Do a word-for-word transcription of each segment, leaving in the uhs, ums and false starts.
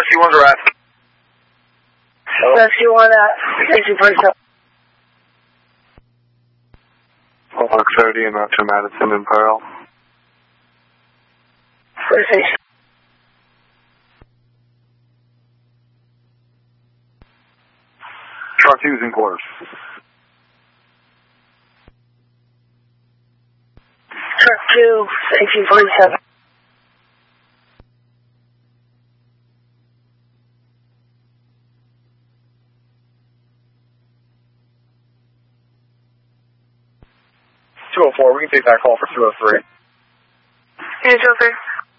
Rescue one's are at. Rescue one at station forty-seven. Block thirty and Metro Madison in Pearl. First station. Truck two's in quarters. Truck two, station forty-seven. two oh four, we can take that call for two oh three. Hey, two oh three.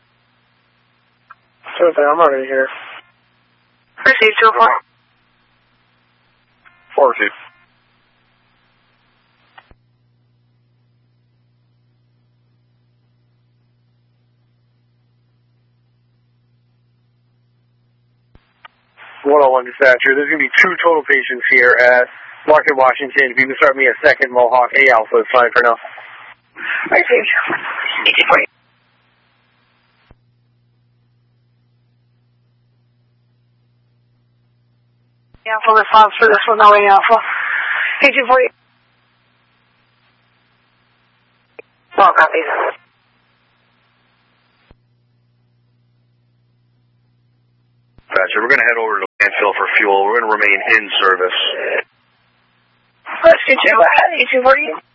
two oh three, I'm already here. Receive two oh four. four received. one oh one dispatcher, there's going to be two total patients here at Market, Washington. If you can start me a second Mohawk A Alpha, it's fine for now. Receive. eighteen forty. Alpha response for this one, no A Alpha. eighteen forty. Well, copy. Dispatcher, we're going to head over to the landfill for fuel. We're going to remain in service. Rescue two at eighteen forty.